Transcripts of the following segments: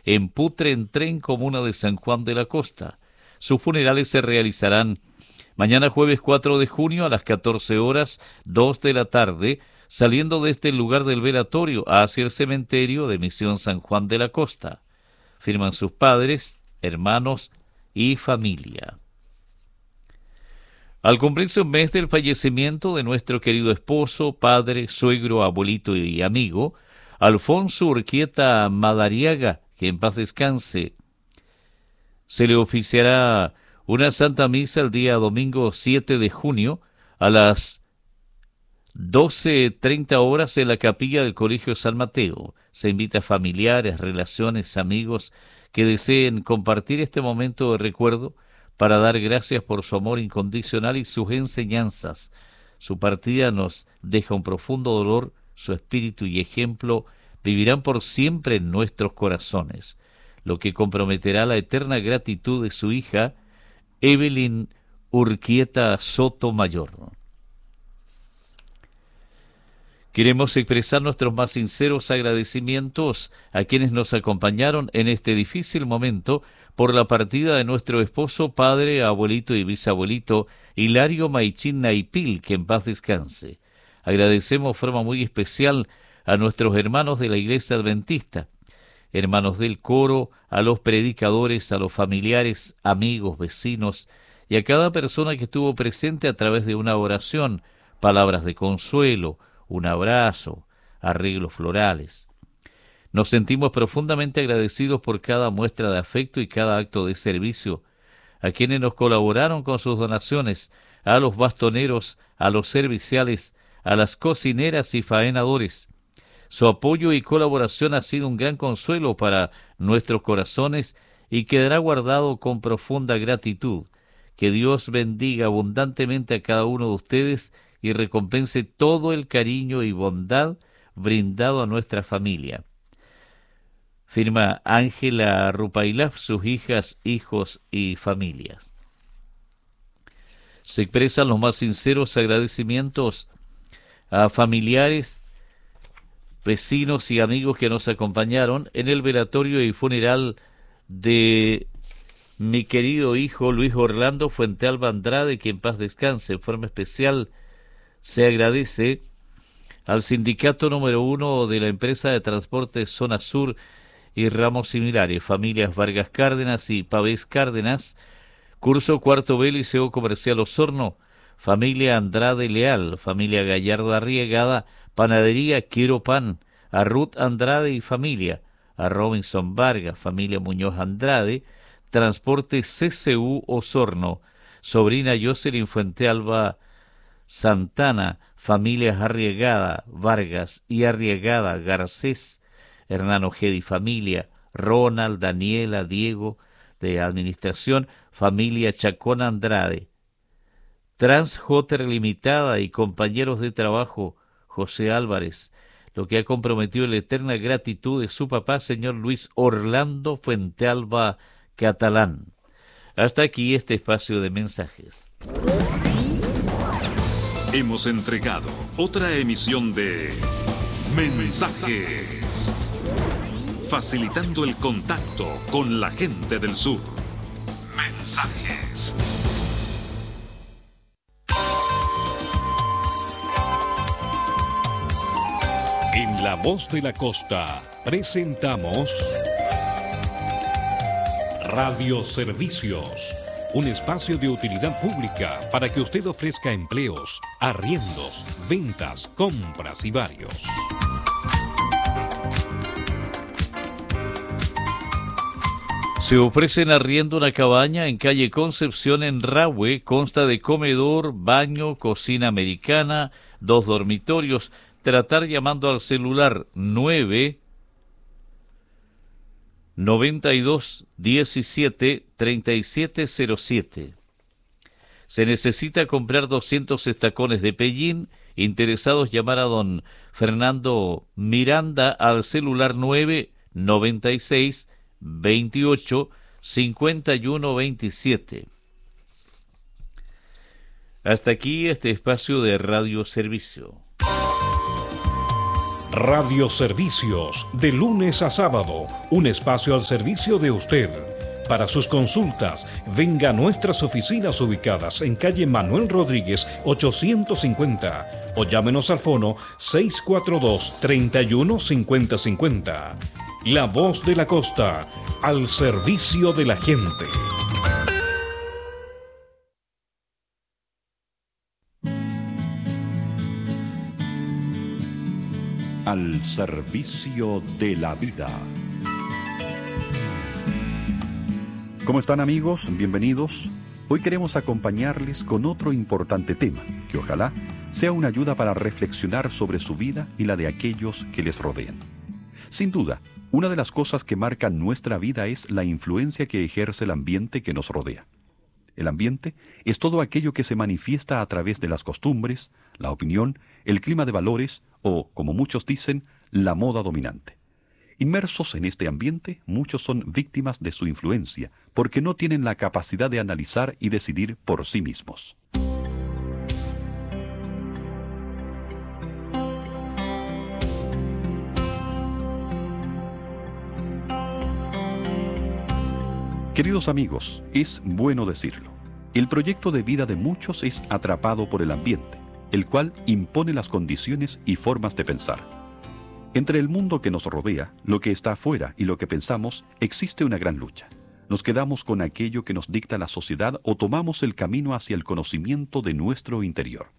en Putre, en Tren, comuna de San Juan de la Costa. Sus funerales se realizarán mañana jueves 4 de junio a las 14 horas, 2 de la tarde, saliendo de este lugar del velatorio hacia el cementerio de Misión San Juan de la Costa. Firman sus padres, hermanos y familia. Al cumplirse un mes del fallecimiento de nuestro querido esposo, padre, suegro, abuelito y amigo, Alfonso Urquieta Madariaga, que en paz descanse, se le oficiará una Santa Misa el día domingo 7 de junio a las 12:30 horas en la capilla del Colegio San Mateo. Se invita a familiares, relaciones, amigos que deseen compartir este momento de recuerdo para dar gracias por su amor incondicional y sus enseñanzas. Su partida nos deja un profundo dolor, su espíritu y ejemplo vivirán por siempre en nuestros corazones, lo que comprometerá la eterna gratitud de su hija, Evelyn Urquieta Sotomayor. Queremos expresar nuestros más sinceros agradecimientos a quienes nos acompañaron en este difícil momento por la partida de nuestro esposo, padre, abuelito y bisabuelito Hilario Maichín Naipil, que en paz descanse. Agradecemos de forma muy especial a nuestros hermanos de la Iglesia Adventista, hermanos del coro, a los predicadores, a los familiares, amigos, vecinos y a cada persona que estuvo presente a través de una oración, palabras de consuelo, un abrazo, arreglos florales. Nos sentimos profundamente agradecidos por cada muestra de afecto y cada acto de servicio, a quienes nos colaboraron con sus donaciones, a los bastoneros, a los serviciales, a las cocineras y faenadores. Su apoyo y colaboración ha sido un gran consuelo para nuestros corazones y quedará guardado con profunda gratitud. Que Dios bendiga abundantemente a cada uno de ustedes y recompense todo el cariño y bondad brindado a nuestra familia. Firma Ángela Rupailaf, sus hijas, hijos y familias. Se expresan los más sinceros agradecimientos a familiares, vecinos y amigos que nos acompañaron en el velatorio y funeral de mi querido hijo Luis Orlando Fuentealba Andrade, que en paz descanse. En forma especial se agradece al sindicato número 1 de la empresa de transporte Zona Sur y ramos similares, familias Vargas Cárdenas y Pavés Cárdenas, curso cuarto B, Liceo Comercial Osorno, familia Andrade Leal, familia Gallardo Arriagada, panadería Quiero Pan, a Ruth Andrade y familia, a Robinson Vargas, familia Muñoz Andrade, transporte CCU Osorno, sobrina Jocelyn Fuentealba Santana, familias Arriagada, Vargas y Arriagada, Garcés, Hernán Ojeda y familia, Ronald, Daniela, Diego, de Administración, familia Chacón Andrade, Transjoter Limitada y compañeros de trabajo, José Álvarez, lo que ha comprometido la eterna gratitud de su papá, señor Luis Orlando Fuentealba Catalán. Hasta aquí este espacio de mensajes. Hemos entregado otra emisión de Mensajes, facilitando el contacto con la gente del sur. Mensajes. En La Voz de la Costa presentamos Radio Servicios, un espacio de utilidad pública para que usted ofrezca empleos, arriendos, ventas, compras y varios. Se ofrece en arriendo una cabaña en calle Concepción en Rahue, consta de comedor, baño, cocina americana, 2 dormitorios. Tratar llamando al celular 992-17-3707. Se necesita comprar 200 estacones de pellín. Interesados llamar a don Fernando Miranda al celular 996-28-5127. Hasta aquí este espacio de Radio Servicio. Radioservicios, de lunes a sábado, un espacio al servicio de usted. Para sus consultas, venga a nuestras oficinas ubicadas en calle Manuel Rodríguez 850 o llámenos al fono 642-315050. La Voz de la Costa, al servicio de la gente. Al servicio de la vida. ¿Cómo están, amigos? Bienvenidos. Hoy queremos acompañarles con otro importante tema, que ojalá sea una ayuda para reflexionar sobre su vida y la de aquellos que les rodean. Sin duda, una de las cosas que marcan nuestra vida es la influencia que ejerce el ambiente que nos rodea. El ambiente es todo aquello que se manifiesta a través de las costumbres, la opinión, el clima de valores o, como muchos dicen, la moda dominante. Inmersos en este ambiente, muchos son víctimas de su influencia, porque no tienen la capacidad de analizar y decidir por sí mismos. Queridos amigos, es bueno decirlo. El proyecto de vida de muchos es atrapado por el ambiente, el cual impone las condiciones y formas de pensar. Entre el mundo que nos rodea, lo que está afuera y lo que pensamos, existe una gran lucha. Nos quedamos con aquello que nos dicta la sociedad o tomamos el camino hacia el conocimiento de nuestro interior.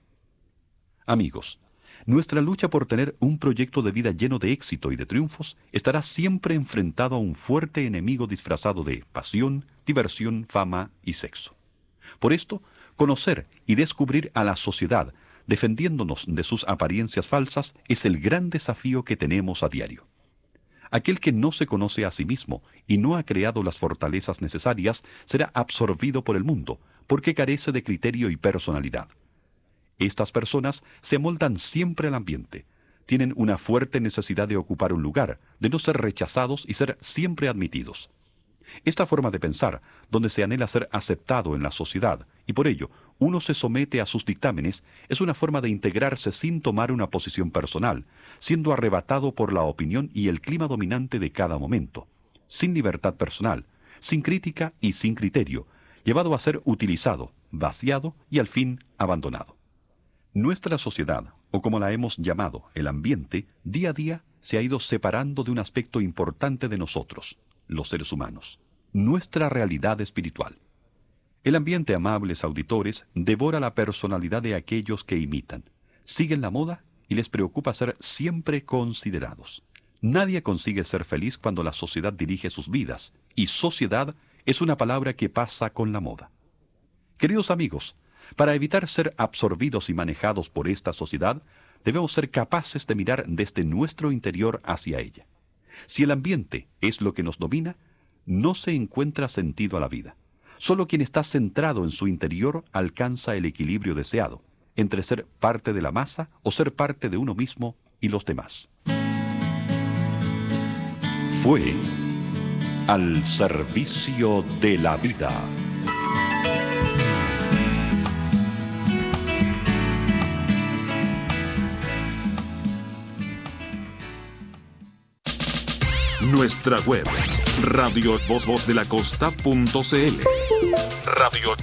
Amigos, nuestra lucha por tener un proyecto de vida lleno de éxito y de triunfos estará siempre enfrentado a un fuerte enemigo disfrazado de pasión, diversión, fama y sexo. Por esto, conocer y descubrir a la sociedad, defendiéndonos de sus apariencias falsas, es el gran desafío que tenemos a diario. Aquel que no se conoce a sí mismo y no ha creado las fortalezas necesarias será absorbido por el mundo, porque carece de criterio y personalidad. Estas personas se moldan siempre al ambiente, tienen una fuerte necesidad de ocupar un lugar, de no ser rechazados y ser siempre admitidos. Esta forma de pensar, donde se anhela ser aceptado en la sociedad, y por ello uno se somete a sus dictámenes, es una forma de integrarse sin tomar una posición personal, siendo arrebatado por la opinión y el clima dominante de cada momento, sin libertad personal, sin crítica y sin criterio, llevado a ser utilizado, vaciado y al fin abandonado. Nuestra sociedad, o como la hemos llamado, el ambiente, día a día se ha ido separando de un aspecto importante de nosotros, los seres humanos, nuestra realidad espiritual. El ambiente, amables auditores, devora la personalidad de aquellos que imitan, siguen la moda y les preocupa ser siempre considerados. Nadie consigue ser feliz cuando la sociedad dirige sus vidas, y sociedad es una palabra que pasa con la moda. Queridos amigos, para evitar ser absorbidos y manejados por esta sociedad, debemos ser capaces de mirar desde nuestro interior hacia ella. Si el ambiente es lo que nos domina, no se encuentra sentido a la vida. Solo quien está centrado en su interior alcanza el equilibrio deseado, entre ser parte de la masa o ser parte de uno mismo y los demás. Fue al servicio de la vida. Nuestra web, radiovozvozelacosta.cl. Radio